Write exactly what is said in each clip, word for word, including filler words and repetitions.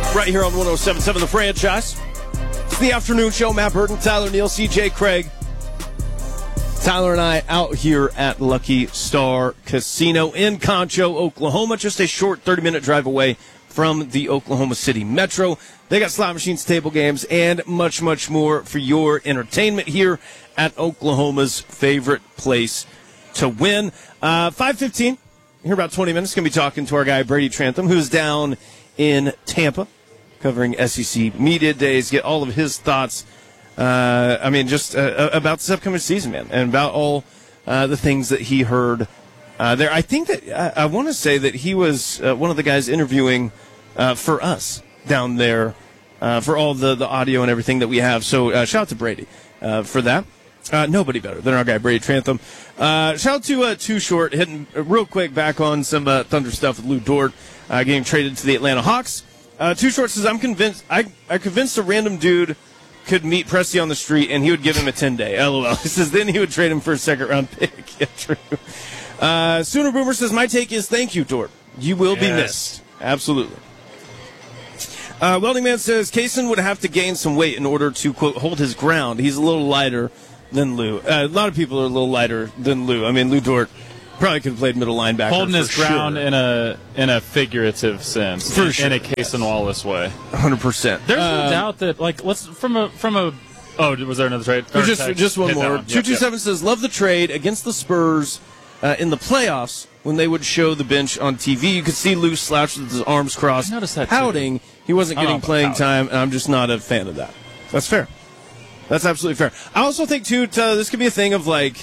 Right here on one oh seven point seven The Franchise. It's the afternoon show. Matt Burton, Tyler Neal, C J Craig. Tyler and I out here at Lucky Star Casino in Concho, Oklahoma. Just a short thirty-minute drive away from the Oklahoma City Metro. They got slot machines, table games, and much, much more for your entertainment here at Oklahoma's favorite place to win. Uh, five fifteen, here about twenty minutes, going to be talking to our guy Brady Trantham, who's down in Tampa, covering S E C Media Days, get all of his thoughts, uh, I mean, just uh, about this upcoming season, man, and about all uh, the things that he heard uh, there. I think that, I, I want to say that he was uh, one of the guys interviewing uh, for us down there uh, for all the, the audio and everything that we have. So uh, shout out to Brady uh, for that. Uh, nobody better than our guy Brady Trantham. Uh, shout out to uh, Too Short, hitting uh, real quick back on some uh, Thunder stuff with Lou Dort, uh, getting traded to the Atlanta Hawks. Uh, Too Short says, I'm convinced, I, I convinced a random dude could meet Presti on the street and he would give him a ten-day. LOL. He says, then he would trade him for a second-round pick. Yeah, true. Uh, Sooner Boomer says, my take is thank you, Dort. You will yes. be missed. Absolutely. Uh, Welding Man says, Kaysen would have to gain some weight in order to, quote, hold his ground. He's a little lighter than Lou. Uh, a lot of people are a little lighter than Lou. I mean, Lou Dort probably could have played middle linebacker. Holding his sure. ground in a in a figurative sense, for in, sure. in a Kaysen Wallace way. one hundred percent. There's um, no doubt that, like, let's from a from a. Oh, was there another trade? Or just text? just one Hit more. one. Two two seven yep, yep. says, love the trade against the Spurs uh, in the playoffs when they would show the bench on T V. You could see Lou slouched with his arms crossed, pouting. Too. He wasn't getting playing time, and I'm just not a fan of that. That's fair. That's absolutely fair. I also think, too, to, this could be a thing of, like,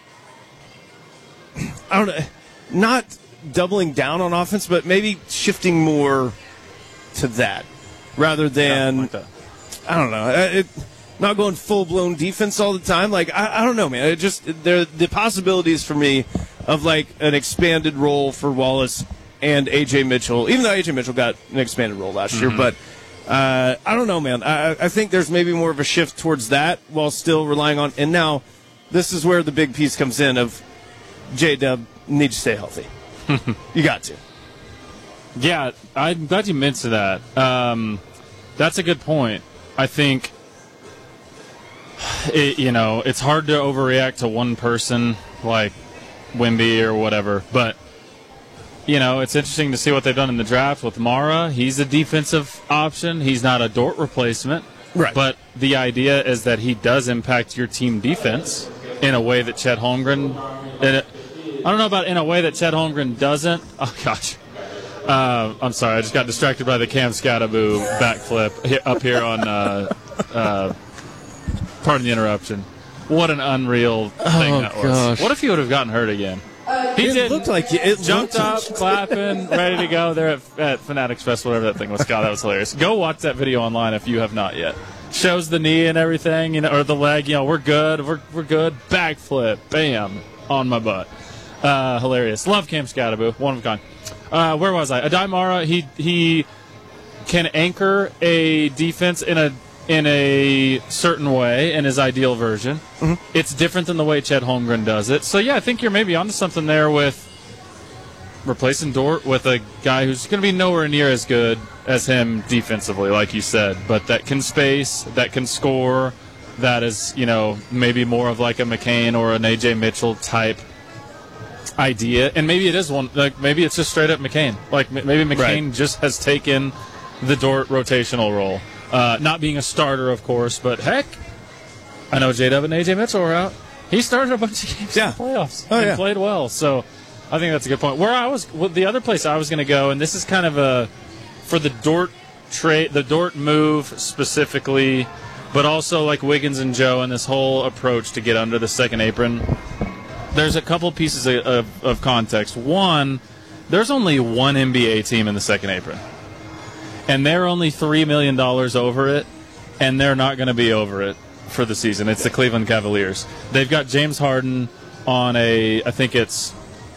I don't know, not doubling down on offense, but maybe shifting more to that rather than, yeah, like that. I don't know, it, not going full-blown defense all the time. Like, I, I don't know, man. It just, there the possibilities for me of, like, an expanded role for Wallace and A J Mitchell, even though A J Mitchell got an expanded role last mm-hmm. year, but Uh, I don't know, man. I, I think there's maybe more of a shift towards that while still relying on. And now, this is where the big piece comes in of J-Dub needs to stay healthy. You got to. Yeah, I'm glad you mentioned that. Um, that's a good point. I think, it, you know, it's hard to overreact to one person like Wemby or whatever, but you know, it's interesting to see what they've done in the draft with Mara. He's a defensive option. He's not a Dort replacement. Right. But the idea is that he does impact your team defense in a way that Chet Holmgren – I don't know about in a way that Chet Holmgren doesn't. Oh, gosh. Uh, I'm sorry. I just got distracted by the Cam Scattaboo backflip up here on uh, – uh, pardon the interruption. What an unreal thing oh, that was. Gosh. What if he would have gotten hurt again? He it did. looked like it jumped looked up, like clapping, ready to go there at, at Fanatics Fest, whatever that thing was. God, that was hilarious. Go watch that video online if you have not yet. Shows the knee and everything, you know, or the leg. You know, we're good. We're we're good. Backflip, bam, on my butt. Uh, hilarious. Love Cam Scattaboo, one of a kind. Uh, where was I? Adai Mara. He he can anchor a defense in a. in a certain way, in his ideal version. Mm-hmm. It's different than the way Chet Holmgren does it. So, yeah, I think you're maybe onto something there with replacing Dort with a guy who's going to be nowhere near as good as him defensively, like you said, but that can space, that can score, that is, you know, maybe more of like a McCain or an A J Mitchell type idea. And maybe it is one, like maybe it's just straight up McCain. Like maybe McCain right. just has taken the Dort rotational role. Uh, not being a starter, of course, but heck, I know J-Dub and A J Mitchell were out. He started a bunch of games yeah. in the playoffs oh, and yeah. played well. So I think that's a good point. Where I was, well, the other place I was going to go, and this is kind of a for the Dort trade, the Dort move specifically, but also like Wiggins and Joe and this whole approach to get under the second apron. There's a couple pieces of, of, of context. One, there's only one N B A team in the second apron. And they're only three million dollars over it, and they're not going to be over it for the season. It's the Cleveland Cavaliers. They've got James Harden on a, I think it's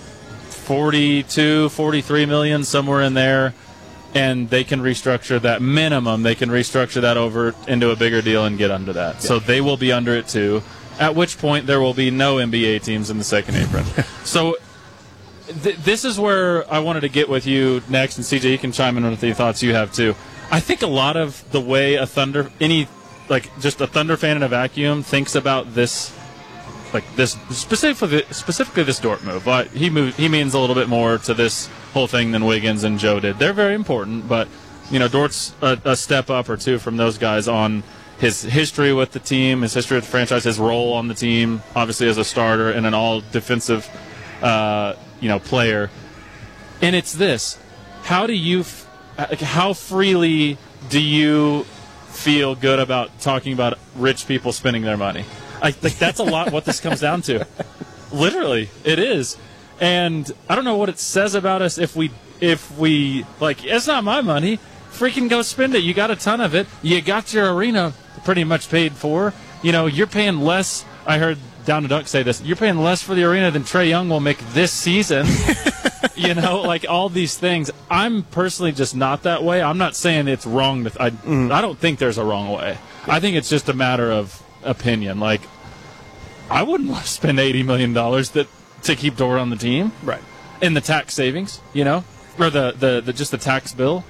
forty-two, forty-three million, somewhere in there, and they can restructure that minimum. They can restructure that over into a bigger deal and get under that. Yeah. So they will be under it too, at which point there will be no N B A teams in the second apron. So th- this is where I wanted to get with you next, and C J, you can chime in with the thoughts you have too. I think a lot of the way a Thunder, any, like, just a Thunder fan in a vacuum thinks about this, like, this, specifically, specifically this Dort move. Like, he moved, he means a little bit more to this whole thing than Wiggins and Joe did. They're very important, but, you know, Dort's a, a step up or two from those guys on his history with the team, his history with the franchise, his role on the team, obviously as a starter and an all-defensive, uh, you know, player. And it's this. How do you... F- How freely do you feel good about talking about rich people spending their money? I think that's a lot what this comes down to. Literally, it is. And I don't know what it says about us if we, if we like, it's not my money. Freaking go spend it. You got a ton of it. You got your arena pretty much paid for. You know, you're paying less. I heard Down to Dunk say this. You're paying less for the arena than Trae Young will make this season. You know, like all these things. I'm personally just not that way. I'm not saying it's wrong. To th- I, mm. I don't think there's a wrong way. I think it's just a matter of opinion. Like, I wouldn't want to spend eighty million dollars that, to keep Dort on the team. Right. In the tax savings, you know, or the, the, the just the tax bill.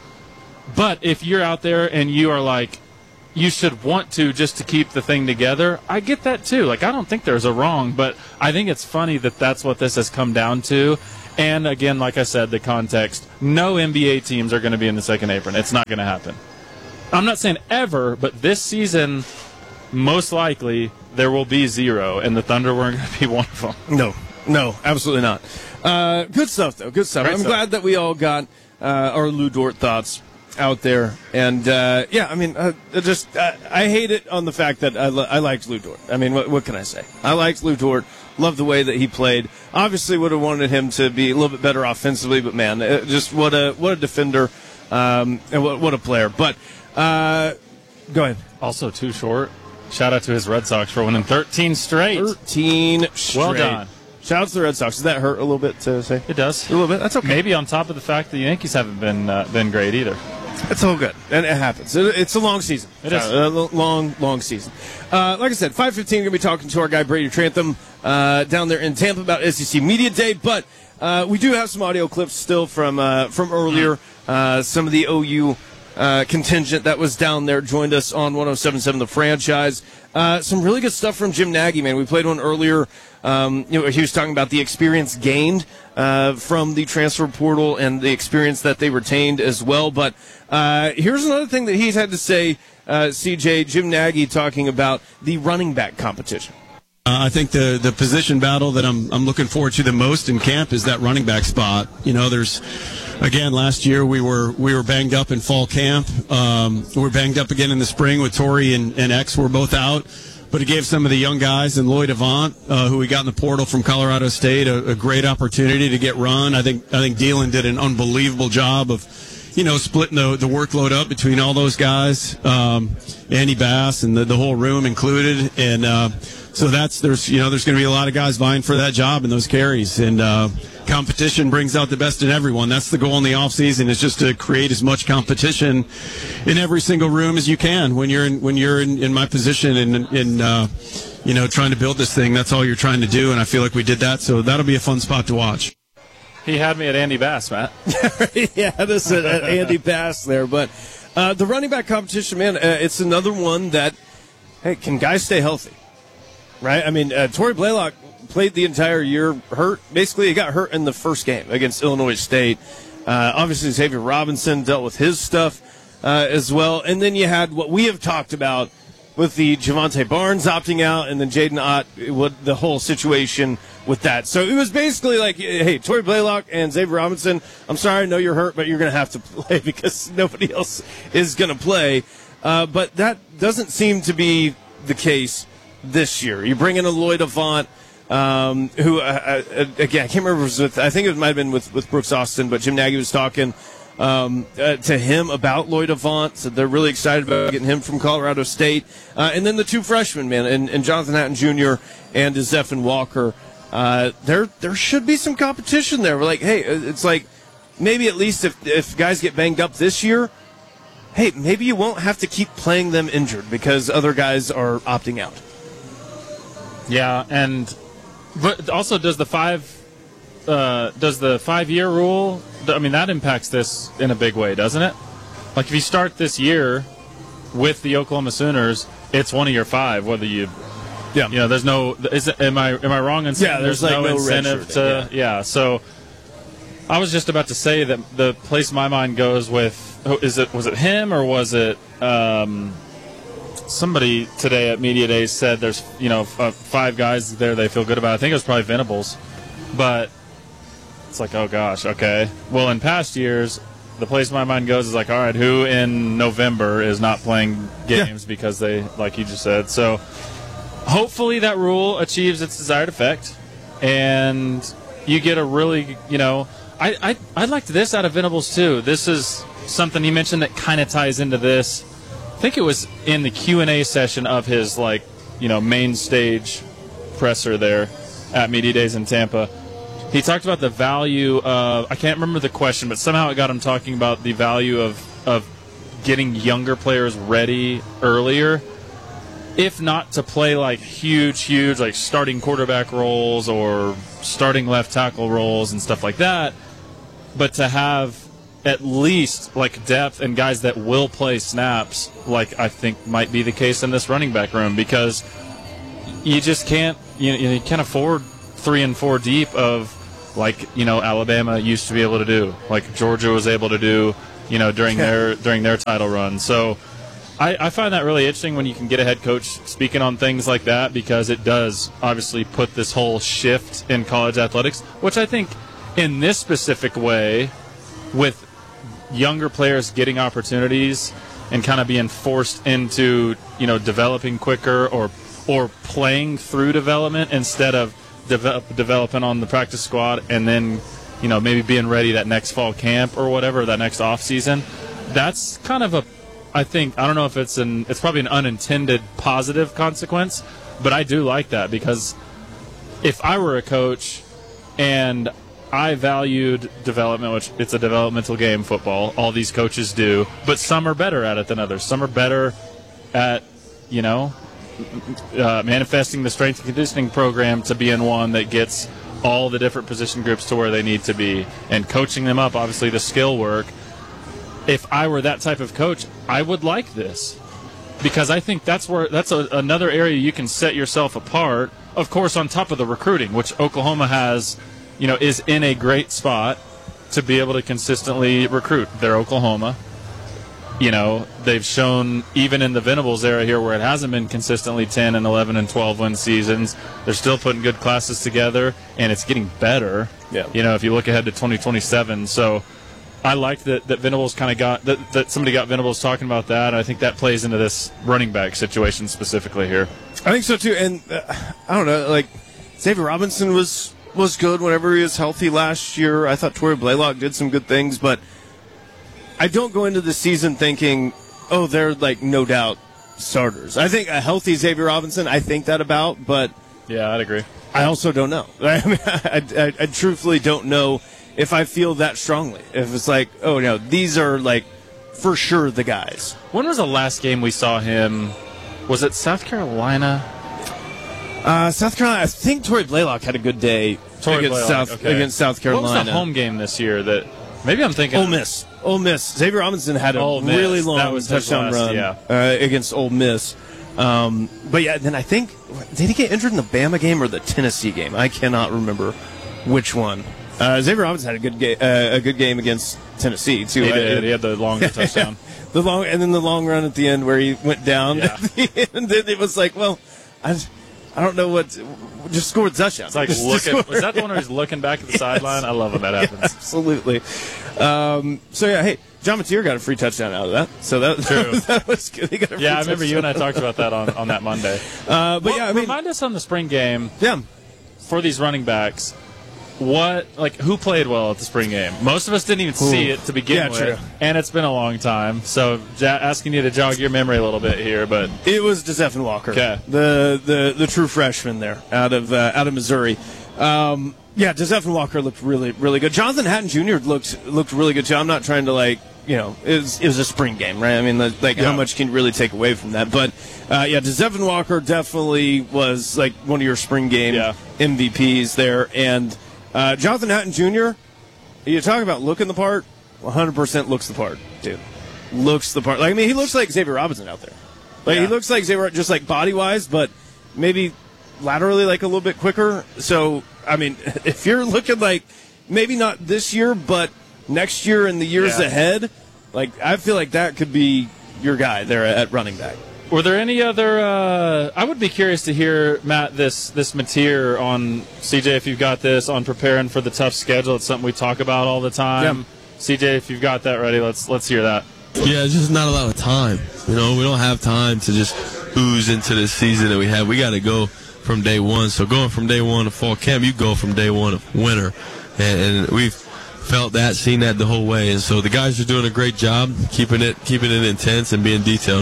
But if you're out there and you are like, you should want to just to keep the thing together, I get that too. Like, I don't think there's a wrong, but I think it's funny that that's what this has come down to. And again, like I said, the context, no N B A teams are going to be in the second apron. It's not going to happen. I'm not saying ever, but this season, most likely, there will be zero, and the Thunder weren't going to be one of them. No, no, absolutely not. Uh, good stuff, though. Good stuff. Great I'm stuff. glad that we all got uh, our Lou Dort thoughts out there. And, uh, yeah, I mean, uh, just uh, I hate it on the fact that I, li- I liked Lou Dort. I mean, what, what can I say? I liked Lou Dort. Loved the way that he played. Obviously would have wanted him to be a little bit better offensively, but, man, uh, just what a what a defender um, and what, what a player. But uh, go ahead. Also too short. Shout out to his Red Sox for winning thirteen straight. thirteen straight. Well done. Shout out to the Red Sox. Does that hurt a little bit to say? It does. A little bit. That's okay. Maybe on top of the fact the Yankees haven't been uh, been great either. It's all good, and it happens. It, it's a long season. It is uh, a long, long season. Uh, like I said, five fifteen. We're gonna be talking to our guy Brady Trantham uh, down there in Tampa about S E C Media Day, but uh, we do have some audio clips still from uh, from earlier. Uh, some of the O U uh, contingent that was down there joined us on one oh seven point seven The Franchise. Uh, some really good stuff from Jim Nagy, man. We played one earlier. Um, you know, he was talking about the experience gained uh, from the transfer portal and the experience that they retained as well. But uh, here's another thing that he's had to say, uh, C J, Jim Nagy talking about the running back competition. Uh, I think the, the position battle that I'm I'm looking forward to the most in camp is that running back spot. You know, there's again last year we were we were banged up in fall camp. Um, we were banged up again in the spring with Torrey and, and X were both out. But it gave some of the young guys and Lloyd Avant, uh, who we got in the portal from Colorado State, a, a great opportunity to get run. I think I think Dealin did an unbelievable job of, you know, splitting the, the workload up between all those guys, um, Andy Bass and the, the whole room included. And uh, so that's there's you know there's going to be a lot of guys vying for that job and those carries. And uh, competition brings out the best in everyone. That's the goal in the offseason, is just to create as much competition in every single room as you can when you're in when you're in, in my position and in uh, you know trying to build this thing. That's all you're trying to do, and I feel like we did that. So that'll be a fun spot to watch. He had me at Andy Bass, Matt. Yeah, this is uh, Andy Bass there. But uh, the running back competition, man, uh, it's another one that, hey, can guys stay healthy? Right? I mean, uh, Torrey Blaylock played the entire year hurt. Basically, he got hurt in the first game against Illinois State. Uh, obviously, Xavier Robinson dealt with his stuff uh, as well. And then you had what we have talked about with the Javante Barnes opting out, and then Jaden Ott, what the whole situation with that. So it was basically like, hey, Torrey Blaylock and Xavier Robinson, I'm sorry, I know you're hurt, but you're going to have to play because nobody else is going to play. Uh, but that doesn't seem to be the case this year. You bring in a Lloyd Avant, um, who, uh, uh, again, I can't remember if it was with, I think it might have been with, with Brooks Austin, but Jim Nagy was talking um, uh, to him about Lloyd Avant, so they're really excited about getting him from Colorado State. Uh, and then the two freshmen, man, and, and Jonathan Hatton Junior and Zephan Walker. Uh, there there should be some competition there. We're like, hey, it's like maybe at least if, if guys get banged up this year, hey, maybe you won't have to keep playing them injured because other guys are opting out. Yeah, and but also does the five uh, does the five year rule? I mean, that impacts this in a big way, doesn't it? like if you start this year with the Oklahoma Sooners, it's one of your five. Whether you, Yeah. you know, there's no. Is it, am I am I wrong in saying Yeah, there's, there's like, no, no incentive redshirting, to? Yeah. So I was just about to say that the place my mind goes with is it was it him or was it um, somebody today at Media Days said there's you know f- uh, five guys there they feel good about. I think it was probably Venables, but it's like, oh gosh, okay. Well, in past years, the place my mind goes is like, all right, who in November is not playing games yeah. because they, like you just said. So hopefully that rule achieves its desired effect, and you get a really, you know, I I, I liked this out of Venables too. This is something he mentioned that kind of ties into this. I think it was in the Q and A session of his, like, you know, main stage presser there at Media Days in Tampa. He talked about the value of, I can't remember the question, but somehow it got him talking about the value of, of getting younger players ready earlier, if not to play like huge, huge, like starting quarterback roles or starting left tackle roles and stuff like that, but to have at least like depth and guys that will play snaps, like I think might be the case in this running back room, because you just can't, you, you can't afford three and four deep of, like, you know, Alabama used to be able to do, like Georgia was able to do, you know, during their during their title run. So I, I find that really interesting when you can get a head coach speaking on things like that, because it does obviously put this whole shift in college athletics, which I think in this specific way, with younger players getting opportunities and kind of being forced into, you know, developing quicker or or playing through development instead of Develop, developing on the practice squad and then, you know, maybe being ready that next fall camp or whatever, that next off season. That's kind of a, I think, I don't know if it's an, it's probably an unintended positive consequence, but I do like that, because if I were a coach and I valued development, which it's a developmental game, football, all these coaches do, but some are better at it than others. Some are better at, you know, Uh, manifesting the strength and conditioning program to be in one that gets all the different position groups to where they need to be, and coaching them up, obviously the skill work. If I were that type of coach, I would like this, because I think that's where that's a, another area you can set yourself apart, of course, on top of the recruiting, which Oklahoma has, you know, is in a great spot to be able to consistently recruit. They're Oklahoma. You know, they've shown, even in the Venables era here where it hasn't been consistently ten and eleven and twelve win seasons, they're still putting good classes together, and it's getting better. Yeah. You know, if you look ahead to twenty twenty-seven. So I like that, that Venables kind of got, that, that somebody got Venables talking about that. And I think that plays into this running back situation specifically here. I think so too. And uh, I don't know, like, Xavier Robinson was, was good whenever he was healthy last year. I thought Torrey Blaylock did some good things, but I don't go into the season thinking, oh, they're, like, no doubt starters. I think a healthy Xavier Robinson, I think that about, but yeah, I'd agree. I also don't know. I mean, I, I, I truthfully don't know if I feel that strongly. If it's like, oh, no, these are, like, for sure the guys. When was the last game we saw him? Was it South Carolina? Uh, South Carolina, I think Torrey Blaylock had a good day Torrey against, Blaylock, South, okay. against South Carolina. What was the home game this year that maybe I'm thinking? Ole Miss. Ole Miss. Xavier Robinson had a Ole Miss. really long That was his touchdown last, run yeah. uh, against Ole Miss. Um, but yeah, then I think, did he get injured in the Bama game or the Tennessee game? I cannot remember which one. Uh, Xavier Robinson had a good, ga- uh, a good game against Tennessee too. He I, did. it, He had the long touchdown. the long, and then the long run at the end where he went down. Yeah. At the end, then it was like, well, I, I don't know what. Just scored a touchdown. It's like just looking. score. Was that the one where he's looking back at the Yes. sideline? I love when that happens. Yeah, absolutely. Um, so yeah, hey, John Mateer got a free touchdown out of that. So that, True. that was good. He got a free Yeah, I remember touchdown. you and I talked about that on, on that Monday. Uh, but Well, yeah, I mean, remind us on the spring game yeah. for these running backs. What, like, who played well at the spring game? Most of us didn't even see Ooh. it to begin Yeah, with, true. and it's been a long time. So, ja- asking you to jog your memory a little bit here, but It was DeZephan Walker, Okay. the, the the true freshman there out of uh, out of Missouri. Um, yeah, DeZephan Walker looked really really good. Jonathan Hatton Junior looked looked really good too. I'm not trying to like you know it was, it was a spring game, right? I mean, like Yeah. how much can you really take away from that? But uh, yeah, DeZephan Walker definitely was like one of your spring game Yeah. M V Ps there, and uh, Jonathan Hatton Junior You talk about looking the part. one hundred percent looks the part, dude. looks the part. Like I mean, he looks like Xavier Robinson out there. Like Yeah. he looks like Xavier, just like body wise, but maybe laterally like a little bit quicker. So I mean, if you're looking like maybe not this year, but next year and the years Yeah. ahead, like I feel like that could be your guy there at running back. Were there any other? Uh, I would be curious to hear, Matt, this this material on C J. If you've got this on preparing for the tough schedule, it's something we talk about all the time. Yeah. C J, if you've got that ready, let's let's hear that. Yeah, it's just not a lot of time. You know, we don't have time to just ooze into this season that we have. We got to go from day one. So going from day one to fall camp, you go from day one of winter, and, and we've felt that, seen that the whole way. And so the guys are doing a great job keeping it keeping it intense and being detailed.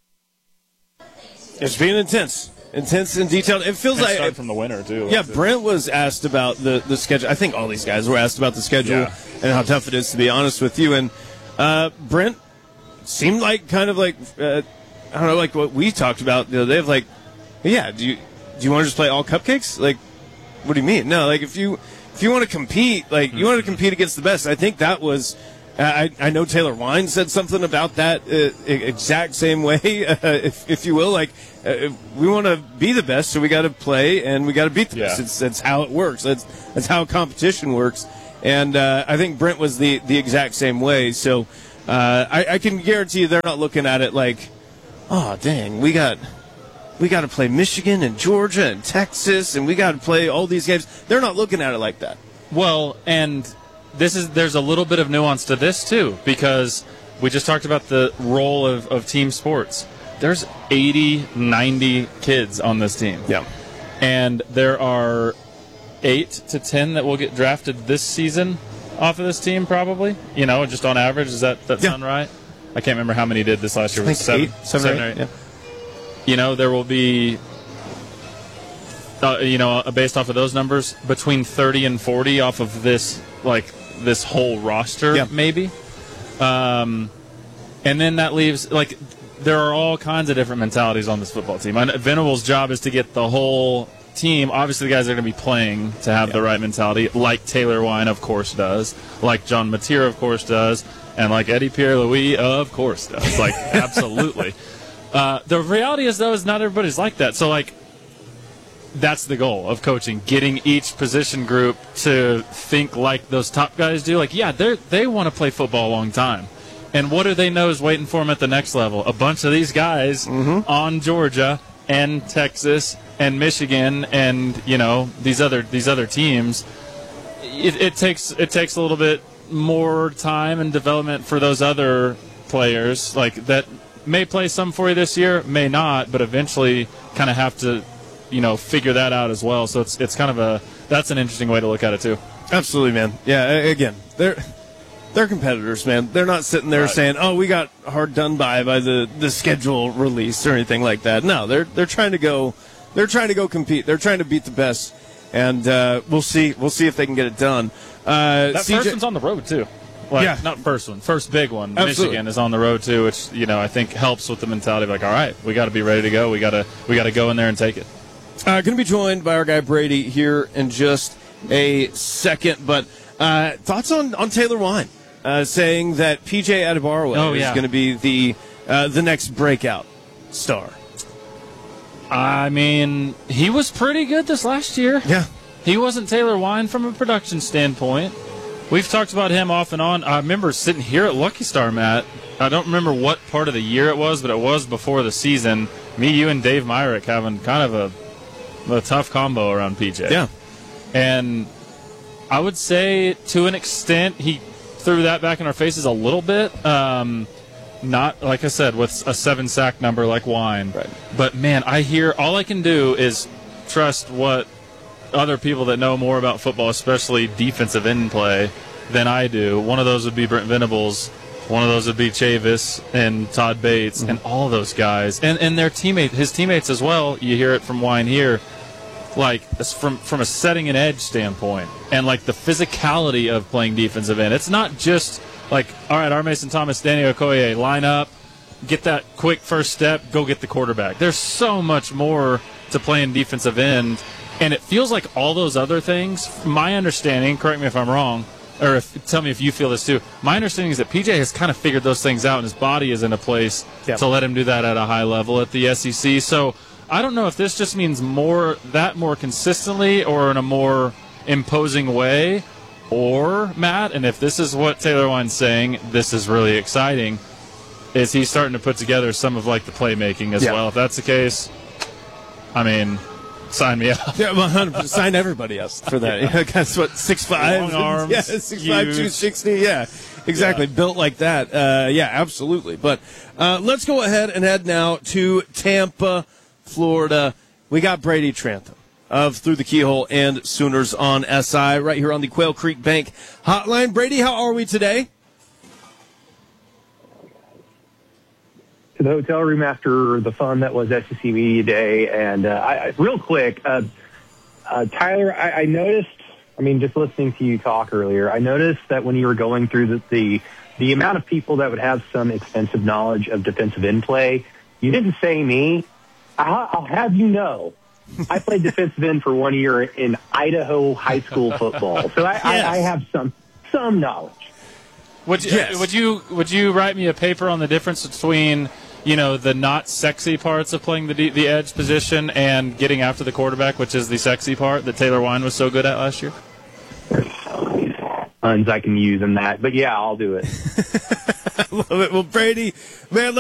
It's being intense, intense and detailed. It feels And like start from the winter too. Yeah, Brent was asked about the, the schedule. I think all these guys were asked about the schedule Yeah. and how tough it is, to be honest with you. And uh, Brent seemed like kind of like, uh, I don't know, like what we talked about the other day of like, yeah, do you do you want to just play all cupcakes? Like, what do you mean? No, like if you if you want to compete, like you want to compete against the best. I think that was. I, I know Taylor Wine said something about that uh, exact same way, uh, if, if you will. Like, uh, we want to be the best, so we got to play and we got to beat the Yeah. best. It's, that's how it works. That's that's how competition works. And uh, I think Brent was the, the exact same way. So uh, I, I can guarantee you they're not looking at it like, oh dang, we got we got to play Michigan and Georgia and Texas, and we got to play all these games. They're not looking at it like that. Well, and this is there's a little bit of nuance to this too, because we just talked about the role of, of team sports. There's eighty, ninety kids on this team. Yeah. And there are eight to ten that will get drafted this season off of this team, probably. You know, just on average. Does that, that Yeah. sound right? I can't remember how many did this last year. I Was think seven, eight, seven, seven or or eight. eight? Yeah. You know, there will be, uh, you know, based off of those numbers, between thirty and forty off of this, like, this whole roster, Yeah. maybe. Um, and then that leaves, like, there are all kinds of different mentalities on this football team. And Venable's job is to get the whole team. Obviously, the guys are going to be playing to have the right mentality, like Taylor Wine, of course, does, like John Mateer, of course, does, and like Eddie Pierre-Louis, of course, does. Like, absolutely. Uh, the reality is, though, is not everybody's like that. So, like, that's the goal of coaching, getting each position group to think like those top guys do. Like, yeah, they they want to play football a long time. And what do they know is waiting for them at the next level? A bunch of these guys on Georgia and Texas and Michigan and, you know, these other these other teams. It, it takes it takes a little bit more time and development for those other players, like that may play some for you this year, may not, but eventually kind of have to, you know, figure that out as well. So it's it's kind of a that's an interesting way to look at it too. Absolutely, man. Yeah, a- again, they're they're competitors, man. They're not sitting there Right. saying, "Oh, we got hard done by by the, the schedule release or anything like that." No, they're they're trying to go, they're trying to go compete. They're trying to beat the best, and uh, we'll see we'll see if they can get it done. Uh, That C J first one's on the road too. Like, Yeah. not first one, first big one. Absolutely. Michigan is on the road too, which, you know, I think helps with the mentality of like, all right, we got to be ready to go. We got to we got to go in there and take it. Uh, going to be joined by our guy Brady here in just a second. But uh, thoughts on, on Taylor Wine uh, saying that P J Adebawore Oh, is yeah. going to be the uh, the next breakout star. I mean, he was pretty good this last year. Yeah. He wasn't Taylor Wine from a production standpoint. We've talked about him off and on. I remember sitting here at Lucky Star, Matt. I don't remember what part of the year it was, but it was before the season. Me, you, and Dave Myrick having kind of a, a tough combo around P J. Yeah. And I would say, to an extent, he threw that back in our faces a little bit. Um, not, like I said, with a seven sack number like Wine. Right. But, man, I hear all I can do is trust what other people that know more about football, especially defensive end play, than I do. One of those would be Brent Venables. One of those would be Chavis and Todd Bates and all those guys. And and their teammate, his teammates as well, you hear it from Wine here, like it's from, from a setting and edge standpoint and like the physicality of playing defensive end. It's not just like, all right, R. Mason Thomas, Danny Okoye, line up, get that quick first step, go get the quarterback. There's so much more to playing defensive end. And it feels like all those other things, from my understanding, correct me if I'm wrong, or if, tell me if you feel this too. My understanding is that P J has kind of figured those things out, and his body is in a place yep. to let him do that at a high level at the S E C. So I don't know if this just means more that more consistently or in a more imposing way, or Matt, and if this is what Taylor Wine's saying, this is really exciting. Is he starting to put together some of like the playmaking as yeah. well? If that's the case, I mean, sign me up. Yeah, one hundred percent. Sign everybody else for that. Yeah, that's what, six five? Long arms. Yeah, six five, two sixty. Yeah, exactly. Yeah. Built like that. Uh, yeah, absolutely. But uh, let's go ahead and head now to Tampa, Florida. We got Brady Trantham of Through the Keyhole and Sooners on S I right here on the Quail Creek Bank hotline. Brady, how are we today? To the hotel room after the fun that was S E C Media Day. And uh, I, real quick, uh, uh, Tyler, I, I noticed, I mean, just listening to you talk earlier, I noticed that when you were going through the, the, the amount of people that would have some extensive knowledge of defensive end play, you didn't say me. I'll, I'll have you know, I played defensive end for one year in Idaho high school football. So I, yes. I, I have some some knowledge. Would you, yes. would you would you write me a paper on the difference between, you know, the not sexy parts of playing the the edge position and getting after the quarterback, which is the sexy part that Taylor Wine was so good at last year? Tons I can use in that, but yeah, I'll do it. I love it. Well, Brady, man.